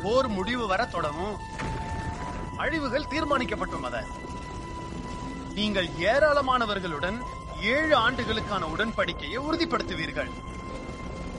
போர் முடிவு வர தொடங்கும். அழிவுகள் தீர்மானிக்கப்பட்டுள்ளன. நீங்கள் ஏராளமானவர்களுடன் 7 ஆண்டுகளுக்கான உடன்படிக்கையை உறுதிப்படுத்துவீர்கள்.